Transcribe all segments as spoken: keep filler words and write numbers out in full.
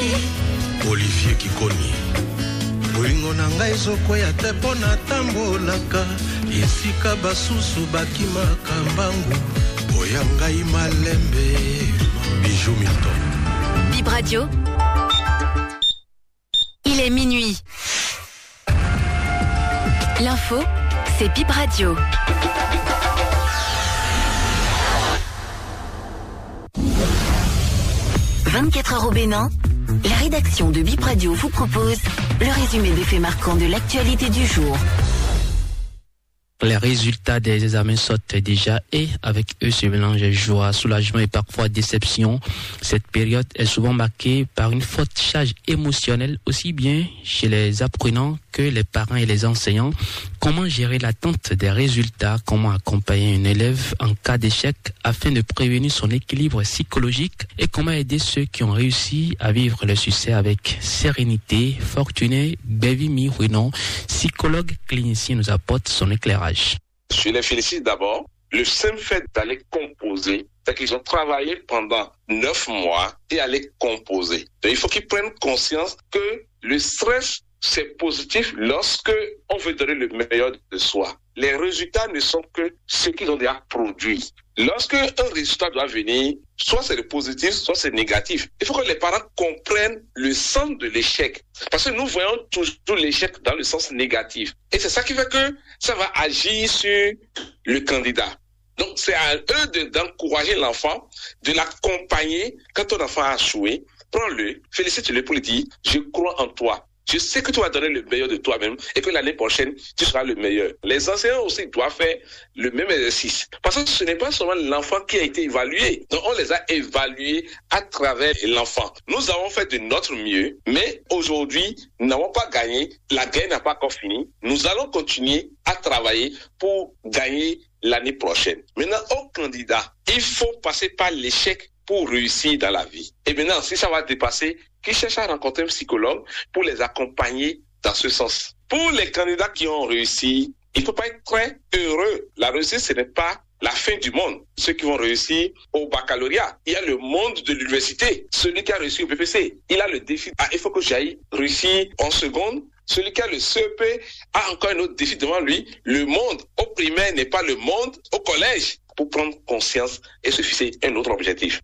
Olivier Kikoni. Bolingo na ngai ezokwea te mpo natambolaka esika basusu bakimaka mbangu oya ngai malembe Bijou Milton. Bip Radio. Il est minuit. L'info, c'est Bip Radio. vingt-quatre heures au Bénin, la rédaction de Bip Radio vous propose le résumé des faits marquants de l'actualité du jour. Les résultats des examens sortent déjà et avec eux se mélangent joie, soulagement et parfois déception. Cette période est souvent marquée par une forte charge émotionnelle aussi bien chez les apprenants que les parents et les enseignants. Comment gérer l'attente des résultats? Comment accompagner un élève en cas d'échec afin de prévenir son équilibre psychologique? Et comment aider ceux qui ont réussi à vivre le succès avec sérénité? Fortuné Bevimi Ruinon, psychologue clinicien, nous apporte son éclairage. Je les félicite d'abord. Le simple fait d'aller composer, c'est qu'ils ont travaillé pendant neuf mois et aller composer. Donc, il faut qu'ils prennent conscience que le stress, c'est positif lorsque on veut donner le meilleur de soi. Les résultats ne sont que ce qu'ils ont déjà produit. Lorsque un résultat doit venir, soit c'est le positif, soit c'est négatif. Il faut que les parents comprennent le sens de l'échec. Parce que nous voyons toujours l'échec dans le sens négatif. Et c'est ça qui fait que ça va agir sur le candidat. Donc c'est à eux de, d'encourager l'enfant, de l'accompagner. Quand ton enfant a échoué, prends-le, félicite-le pour lui dire « Je crois en toi ». Je sais que tu vas donner le meilleur de toi-même et que l'année prochaine, tu seras le meilleur. Les enseignants aussi doivent faire le même exercice. Parce que ce n'est pas seulement l'enfant qui a été évalué. Donc, on les a évalués à travers l'enfant. Nous avons fait de notre mieux, mais aujourd'hui, nous n'avons pas gagné. La guerre n'a pas encore fini. Nous allons continuer à travailler pour gagner l'année prochaine. Maintenant, au candidat, il faut passer par l'échec pour réussir dans la vie. Et maintenant, si ça va dépasser, qui cherche à rencontrer un psychologue pour les accompagner dans ce sens. Pour les candidats qui ont réussi, il ne faut pas être très heureux. La réussite, ce n'est pas la fin du monde. Ceux qui vont réussir au baccalauréat, il y a le monde de l'université. Celui qui a réussi au B P C, il a le défi. Ah, il faut que j'aille réussir en seconde. Celui qui a le C E P a encore un autre défi devant lui. Le monde au primaire n'est pas le monde au collège. Pour prendre conscience et se fixer un autre objectif.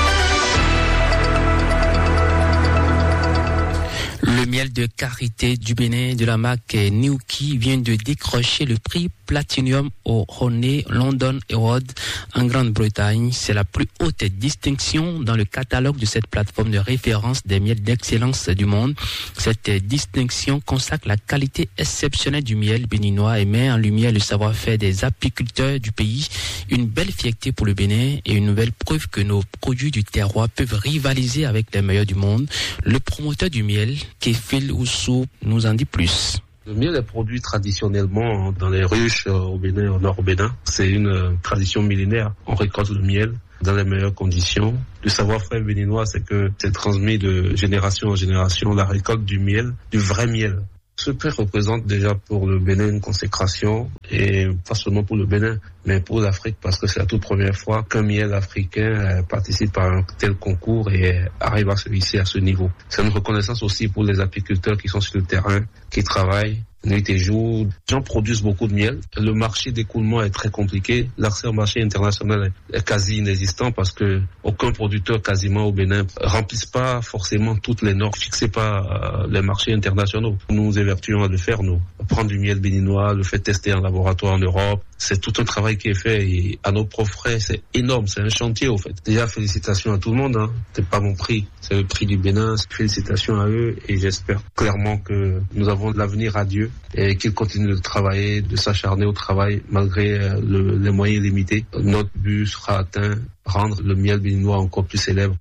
Le miel de karité du Bénin de la marque Niuki vient de décrocher le prix Platinum au Honey London Award en Grande-Bretagne. C'est la plus haute distinction dans le catalogue de cette plateforme de référence des miels d'excellence du monde. Cette distinction consacre la qualité exceptionnelle du miel béninois et met en lumière le savoir-faire des apiculteurs du pays. Une belle fierté pour le Bénin et une nouvelle preuve que nos produits du terroir peuvent rivaliser avec les meilleurs du monde. Le promoteur du miel, Kefil Oussou, nous en dit plus. Le miel est produit traditionnellement dans les ruches au Bénin, au nord au Bénin. C'est une tradition millénaire. On récolte le miel dans les meilleures conditions. Le savoir-faire béninois, c'est que c'est transmis de génération en génération la récolte du miel, du vrai miel. Ce prix représente déjà pour le Bénin une consécration, et pas seulement pour le Bénin, mais pour l'Afrique, parce que c'est la toute première fois qu'un miel africain participe à un tel concours et arrive à se hisser à ce niveau. C'est une reconnaissance aussi pour les apiculteurs qui sont sur le terrain, qui travaillent nuit et jour. Les gens produisent beaucoup de miel. Le marché d'écoulement est très compliqué. L'accès au marché international est quasi inexistant parce que aucun producteur quasiment au Bénin remplisse pas forcément toutes les normes fixées par les marchés internationaux. Nous nous évertuons à le faire, nous. Prendre du miel béninois, le faire tester en laboratoire en Europe. C'est tout un travail qui est fait et à nos propres frais, c'est énorme. C'est un chantier, au fait. Déjà, félicitations à tout le monde, hein. C'est pas mon prix. C'est le prix du Bénin. Félicitations à eux et j'espère clairement que nous avons de l'avenir à Dieu et qu'ils continuent de travailler, de s'acharner au travail malgré le, les moyens limités. Notre but sera atteint, rendre le miel béninois encore plus célèbre.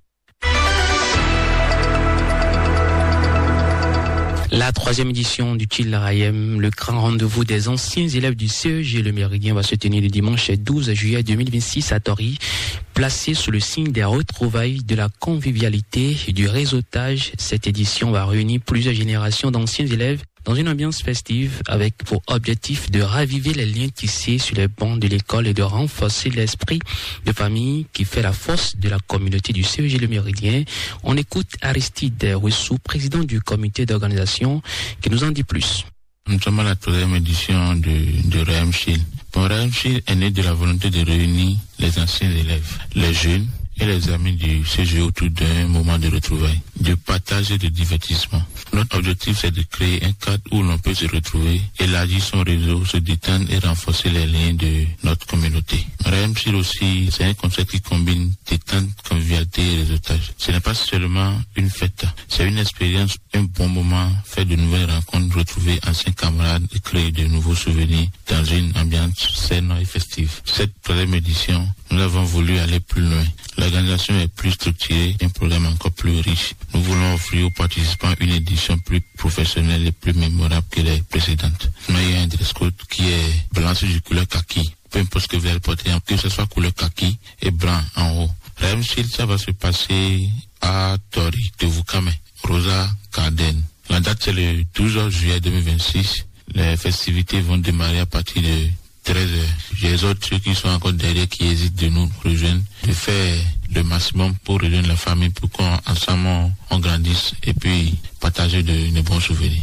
La troisième édition du Chill Rayem, le grand rendez-vous des anciens élèves du C E G Le Méridien, va se tenir le dimanche douze juillet deux mille vingt-six à Tori. Placé sous le signe des retrouvailles, de la convivialité et du réseautage, cette édition va réunir plusieurs générations d'anciens élèves dans une ambiance festive avec pour objectif de raviver les liens tissés sur les bancs de l'école et de renforcer l'esprit de famille qui fait la force de la communauté du C E G Le Méridien. On écoute Aristide Wessou, président du comité d'organisation, qui nous en dit plus. Nous sommes à la troisième édition de, de Rayam Shield. Bon, Rayam Shield est né de la volonté de réunir les anciens élèves, les jeunes et les amis du C E G autour d'un moment de retrouvailles, de partage et de divertissement. Notre objectif, c'est de créer un cadre où l'on peut se retrouver, élargir son réseau, se détendre et renforcer les liens de notre communauté. Rayam Shield aussi, c'est un concept qui combine détente, convivialité et réseautage. Ce n'est pas seulement une fête, c'est une expérience, un bon moment, faire de nouvelles rencontres, retrouver anciens camarades et créer de nouveaux souvenirs dans une ambiance saine et festive. Cette troisième édition, nous avons voulu aller plus loin. L'organisation est plus structurée, un programme encore plus riche. Nous voulons offrir aux participants une édition plus professionnelle et plus mémorable que les précédentes. Nous avons un dress code qui est blanc sur du couleur kaki. Peu importe ce que vous allez porter, que ce soit couleur kaki et blanc en haut. Rayam Shield, ça va se passer à Tori de Vukame, Rosa Carden. La date c'est le douze juillet deux mille vingt-six. Les festivités vont démarrer à partir de treize heures. Les autres ceux qui sont encore derrière, qui hésitent de nous rejoindre, de faire le maximum pour rejoindre la famille, pour qu'ensemble on, on grandisse et puis partager de, de bons souvenirs.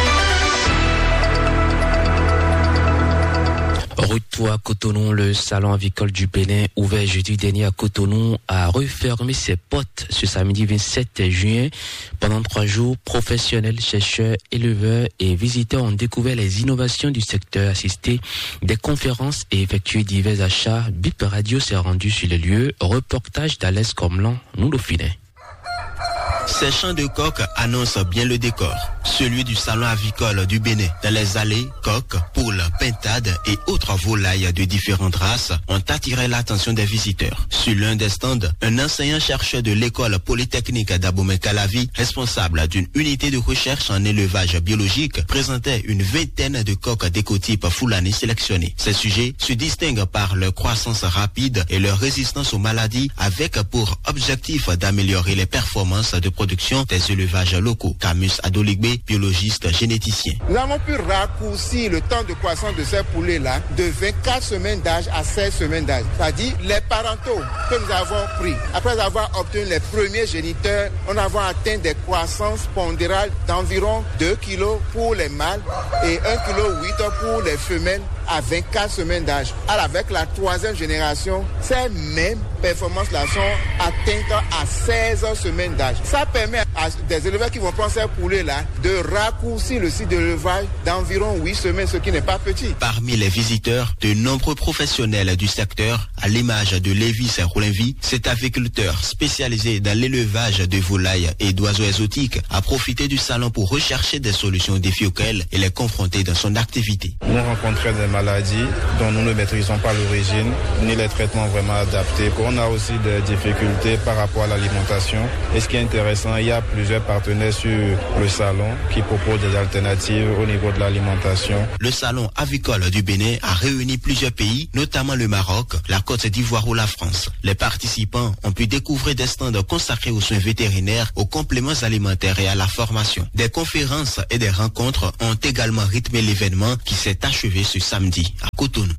Retour à Cotonou, le salon avicole du Bénin, ouvert jeudi dernier à Cotonou, a refermé ses portes ce samedi vingt-sept juin. Pendant trois jours, professionnels, chercheurs, éleveurs et visiteurs ont découvert les innovations du secteur, assisté des conférences et effectué divers achats. B I P Radio s'est rendu sur les lieux. Reportage d'Alès Comlan, nous Dauphiné. Ces champs de coq annoncent bien le décor, celui du salon avicole du Bénin. Dans les allées, coqs, poules, pintades et autres volailles de différentes races ont attiré l'attention des visiteurs. Sur l'un des stands, un enseignant-chercheur de l'école polytechnique d'Abomey-Calavi, responsable d'une unité de recherche en élevage biologique, présentait une vingtaine de coqs d'écotype Fulani sélectionnés. Ces sujets se distinguent par leur croissance rapide et leur résistance aux maladies, avec pour objectif d'améliorer les performances de production des élevages locaux. Camus Adoligbe, biologiste généticien. Nous avons pu raccourcir le temps de croissance de ces poulets-là de vingt-quatre semaines d'âge à seize semaines d'âge. C'est-à-dire les parentaux que nous avons pris, après avoir obtenu les premiers géniteurs, on a atteint des croissances pondérales d'environ deux kilos pour les mâles et un virgule huit kilos pour les femelles à vingt-quatre semaines d'âge. Alors avec la troisième génération, ces mêmes performances-là sont atteintes à seize semaines d'âge. Ça permet à des éleveurs qui vont prendre ces poulets-là de raccourcir le cycle d'élevage d'environ huit semaines, ce qui n'est pas petit. Parmi les visiteurs, de nombreux professionnels du secteur, à l'image de Lévis Roulinvi, cet aviculteur spécialisé dans l'élevage de volailles et d'oiseaux exotiques a profité du salon pour rechercher des solutions aux défis auxquels il est confronté dans son activité. Nous rencontrons des maladies dont nous ne maîtrisons pas l'origine, ni les traitements vraiment adaptés. On a aussi des difficultés par rapport à l'alimentation. Et ce qui est intéressant, il y a plusieurs partenaires sur le salon qui proposent des alternatives au niveau de l'alimentation. Le salon avicole du Bénin a réuni plusieurs pays, notamment le Maroc, la Côte d'Ivoire ou la France. Les participants ont pu découvrir des stands consacrés aux soins vétérinaires, aux compléments alimentaires et à la formation. Des conférences et des rencontres ont également rythmé l'événement qui s'est achevé ce samedi à Cotonou.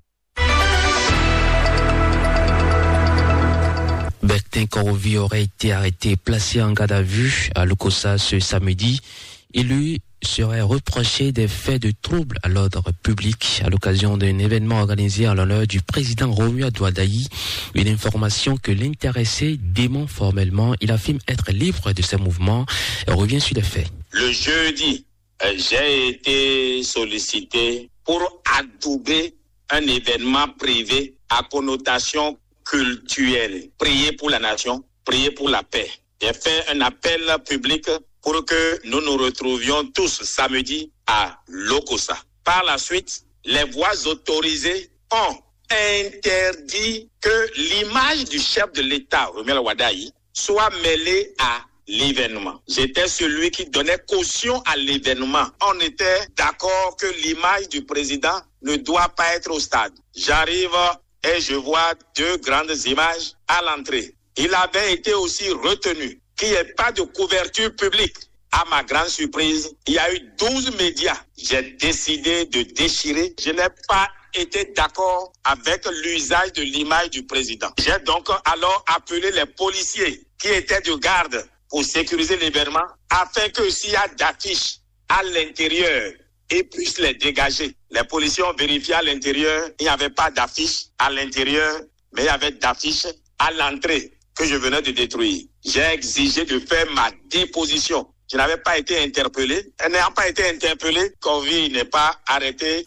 Bertin Korovi aurait été arrêté et placé en garde à vue à Lokossa ce samedi. Il lui serait reproché des faits de troubles à l'ordre public à l'occasion d'un événement organisé en l'honneur du président Romuald Douadaï. Une information que l'intéressé dément formellement. Il affirme être libre de ses mouvements et revient sur les faits. Le jeudi, j'ai été sollicité pour adouber un événement privé à connotation culturelle. Prier pour la nation, prier pour la paix. J'ai fait un appel public pour que nous nous retrouvions tous samedi à Lokossa. Par la suite, les voix autorisées ont interdit que l'image du chef de l'État, Romuald Douadaï, soit mêlée à l'événement. J'étais celui qui donnait caution à l'événement. On était d'accord que l'image du président ne doit pas être au stade. J'arrive et je vois deux grandes images à l'entrée. Il avait été aussi retenu qu'il n'y ait pas de couverture publique À ma grande surprise, il y a eu douze médias. J'ai décidé de déchirer. Je n'ai pas été d'accord avec l'usage de l'image du président. J'ai donc alors appelé les policiers qui étaient de garde pour sécuriser l'événement afin que s'il y a d'affiches à l'intérieur, ils puissent les dégager. Les policiers ont vérifié à l'intérieur, il n'y avait pas d'affiches à l'intérieur, mais il y avait d'affiches à l'entrée que je venais de détruire. J'ai exigé de faire ma déposition. Je n'avais pas été interpellé. N'ayant pas été interpellé, Covid n'est pas arrêté.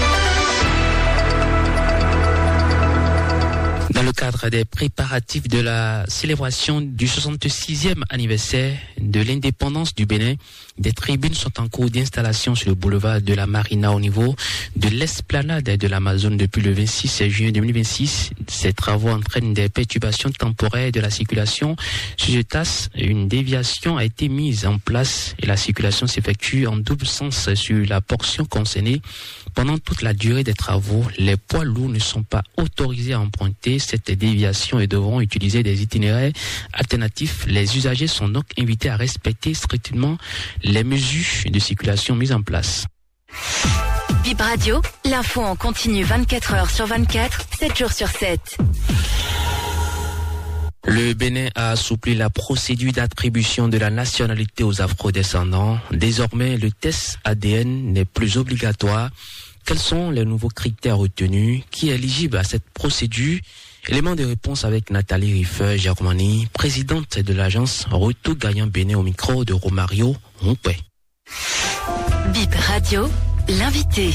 Dans le cadre des préparatifs de la célébration du soixante-sixième anniversaire de l'indépendance du Bénin, des tribunes sont en cours d'installation sur le boulevard de la Marina au niveau de l'esplanade de l'Amazone depuis le vingt-six juin deux mille vingt-six. Ces travaux entraînent des perturbations temporaires de la circulation. Sur ce tasse, une déviation a été mise en place et la circulation s'effectue en double sens sur la portion concernée. Pendant toute la durée des travaux, les poids lourds ne sont pas autorisés à emprunter cette déviation et devront utiliser des itinéraires alternatifs. Les usagers sont donc invités à respecter strictement les mesures de circulation mises en place. B I P Radio, l'info en continu vingt-quatre heures sur vingt-quatre, sept jours sur sept. Le Bénin a assoupli la procédure d'attribution de la nationalité aux afro-descendants. Désormais, le test A D N n'est plus obligatoire. Quels sont les nouveaux critères retenus? Qui est éligible à cette procédure? Élément de réponse avec Nathalie Riffer-Germani, présidente de l'agence Retour Gagnant Bénin au micro de Romario Rompé. B I P Radio, l'invité.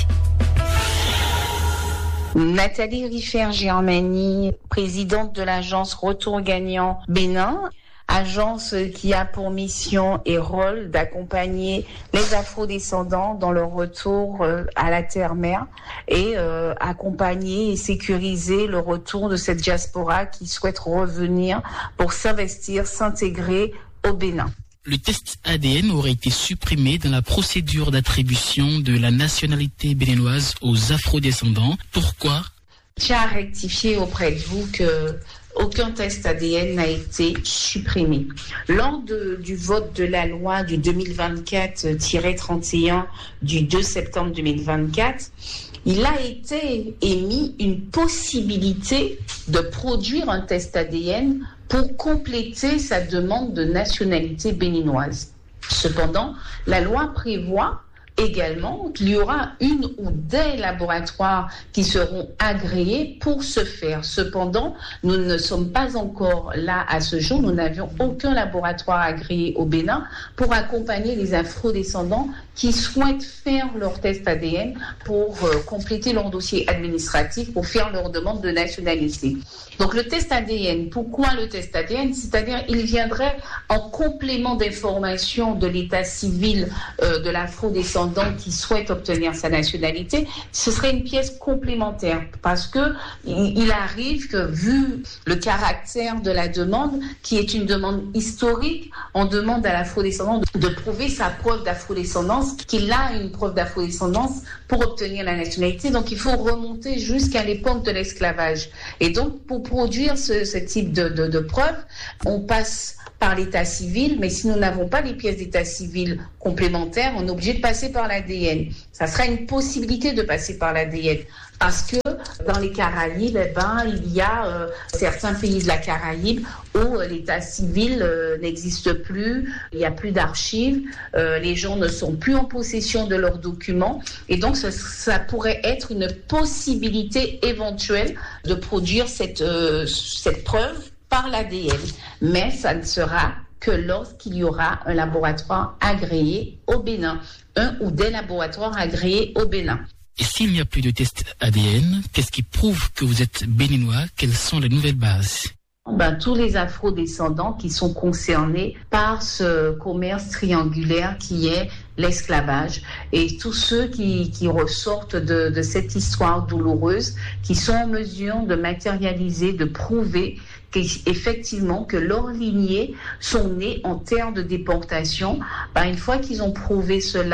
Nathalie Riffer-Germani, présidente de l'agence Retour Gagnant Bénin, agence qui a pour mission et rôle d'accompagner les afro-descendants dans leur retour à la terre-mère et euh, accompagner et sécuriser le retour de cette diaspora qui souhaite revenir pour s'investir, s'intégrer au Bénin. Le test A D N aurait été supprimé dans la procédure d'attribution de la nationalité béninoise aux afro-descendants. Pourquoi? Je tiens à rectifier auprès de vous que aucun test A D N n'a été supprimé. Lors de, du vote de la loi du deux mille vingt-quatre trente et un du deux septembre deux mille vingt-quatre, il a été émis une possibilité de produire un test A D N pour compléter sa demande de nationalité béninoise. Cependant, la loi prévoit également qu'il y aura une ou des laboratoires qui seront agréés pour ce faire. Cependant, nous ne sommes pas encore là à ce jour. Nous n'avions aucun laboratoire agréé au Bénin pour accompagner les afro-descendants qui souhaitent faire leur test A D N pour euh, compléter leur dossier administratif, pour faire leur demande de nationalité. Donc le test A D N, pourquoi le test A D N? C'est-à-dire il viendrait en complément d'information de l'état civil euh, de l'afro-descendant qui souhaite obtenir sa nationalité. Ce serait une pièce complémentaire parce que il arrive que, vu le caractère de la demande, qui est une demande historique, on demande à l'afro-descendant de prouver sa preuve d'afro-descendance, qu'il a une preuve d'afro-descendance pour obtenir la nationalité. Donc il faut remonter jusqu'à l'époque de l'esclavage. Et donc pour produire ce, ce type de, de, de preuve, on passe par l'état civil, mais si nous n'avons pas les pièces d'état civil complémentaires, on est obligé de passer par l'A D N. Ça sera une possibilité de passer par l'A D N parce que dans les Caraïbes, eh ben, il y a euh, certains pays de la Caraïbe où l'état civil euh, n'existe plus, il n'y a plus d'archives, euh, les gens ne sont plus en possession de leurs documents et donc ça, ça pourrait être une possibilité éventuelle de produire cette, euh, cette preuve par l'A D N, mais ça ne sera que lorsqu'il y aura un laboratoire agréé au Bénin, un ou des laboratoires agréés au Bénin. Et s'il n'y a plus de test A D N, qu'est-ce qui prouve que vous êtes béninois? Quelles sont les nouvelles bases? Ben, tous les afro-descendants qui sont concernés par ce commerce triangulaire qui est l'esclavage et tous ceux qui, qui ressortent de, de cette histoire douloureuse, qui sont en mesure de matérialiser, de prouver qu'effectivement que leurs lignées sont nées en terre de déportation. Ben, une fois qu'ils ont prouvé cela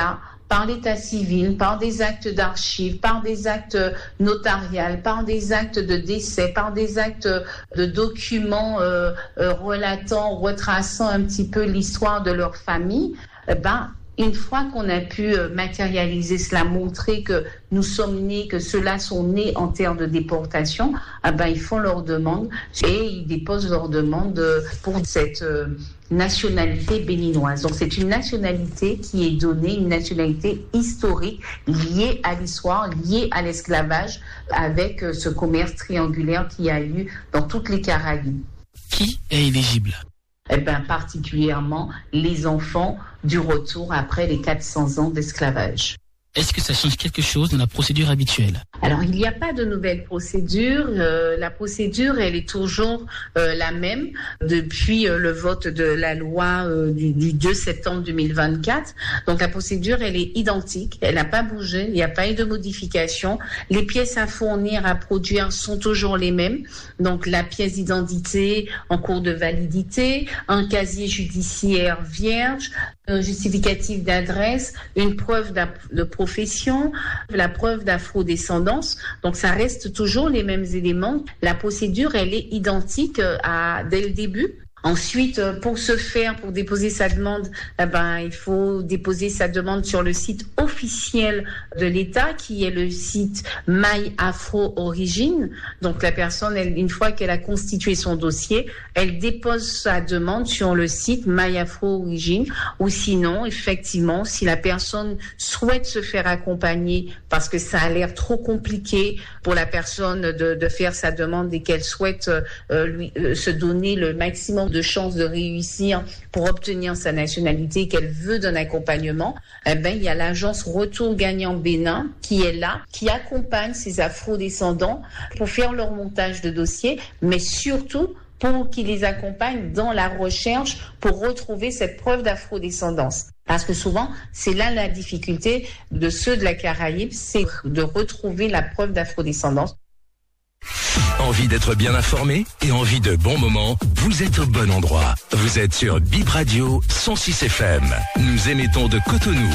par l'état civil, par des actes d'archives, par des actes notariales, par des actes de décès, par des actes de documents euh, euh, relatant, retraçant un petit peu l'histoire de leur famille, eh ben, une fois qu'on a pu matérialiser cela, montrer que nous sommes nés, que ceux-là sont nés en terre de déportation, eh ben, ils font leur demande et ils déposent leur demande pour cette nationalité béninoise. Donc c'est une nationalité qui est donnée, une nationalité historique liée à l'histoire, liée à l'esclavage, avec ce commerce triangulaire qui a eu dans toutes les Caraïbes. Qui est éligible ? Eh bien, particulièrement les enfants du retour après les quatre cents ans d'esclavage. Est-ce que ça change quelque chose dans la procédure habituelle ? Alors, il n'y a pas de nouvelle procédure. Euh, la procédure, elle est toujours euh, la même depuis euh, le vote de la loi euh, du, du deux septembre deux mille vingt-quatre. Donc, la procédure, elle est identique. Elle n'a pas bougé. Il n'y a pas eu de modification. Les pièces à fournir, à produire sont toujours les mêmes. Donc, la pièce d'identité en cours de validité, un casier judiciaire vierge, un justificatif d'adresse, une preuve de profession, la preuve d'afrodescendance. Donc, ça reste toujours les mêmes éléments. La procédure, elle est identique à, dès le début. Ensuite, pour ce faire, pour déposer sa demande, eh ben, il faut déposer sa demande sur le site officiel de l'État, qui est le site My Afro Origin. Donc, la personne, elle, une fois qu'elle a constitué son dossier, elle dépose sa demande sur le site My Afro Origin. Ou sinon, effectivement, si la personne souhaite se faire accompagner parce que ça a l'air trop compliqué pour la personne de, de faire sa demande et qu'elle souhaite euh, lui euh, se donner le maximum de chances de réussir pour obtenir sa nationalité, qu'elle veut d'un accompagnement, eh ben, il y a l'agence Retour Gagnant Bénin qui est là, qui accompagne ces afro-descendants pour faire leur montage de dossier, mais surtout pour qu'ils les accompagnent dans la recherche pour retrouver cette preuve d'afro-descendance. Parce que souvent, c'est là la difficulté de ceux de la Caraïbe, c'est de retrouver la preuve d'afro-descendance. Envie d'être bien informé et envie de bons moments, vous êtes au bon endroit. Vous êtes sur Bip Radio cent six F M. Nous émettons de Cotonou.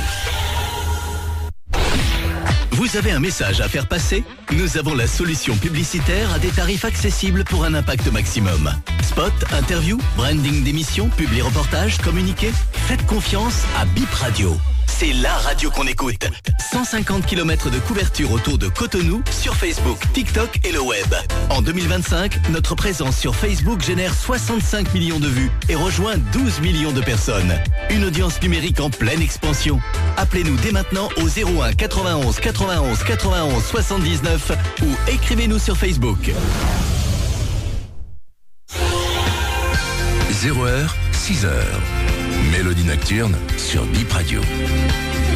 Vous avez un message à faire passer ? Nous avons la solution publicitaire à des tarifs accessibles pour un impact maximum. Spot, interview, branding d'émissions, publi-reportage, communiqué. Faites confiance à Bip Radio. C'est la radio qu'on écoute. cent cinquante kilomètres de couverture autour de Cotonou sur Facebook, TikTok et le web. En deux mille vingt-cinq, notre présence sur Facebook génère soixante-cinq millions de vues et rejoint douze millions de personnes. Une audience numérique en pleine expansion. Appelez-nous dès maintenant au zéro un quatre-vingt-onze quatre-vingt-onze quatre-vingt-onze soixante-dix-neuf ou écrivez-nous sur Facebook. zéro heure, six heures. Mélodie nocturne sur Bip Radio.